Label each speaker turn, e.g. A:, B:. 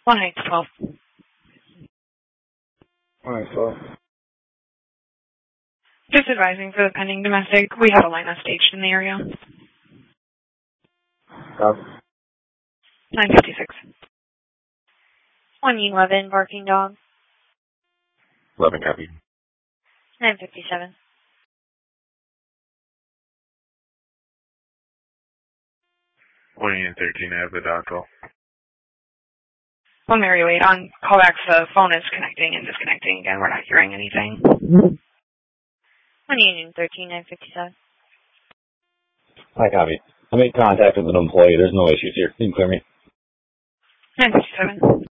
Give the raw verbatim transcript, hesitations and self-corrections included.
A: One Heights twelve.
B: One Heights twelve.
A: Just advising for the pending domestic, we have a lineup staged in the area.
B: Copy.
A: nine fifty-six.
C: one eleven, barking dog.
D: eleven copy.
C: nine fifty-seven.
D: one thirteen, I have the dog call.
A: One Mary Wade on callbacks, the phone is connecting and disconnecting again. We're not hearing anything.
C: one Union thirteen, nine fifty-seven.
E: Hi, copy. I made contact with an employee. There's no issues here. You can clear me.
A: nine fifty-seven.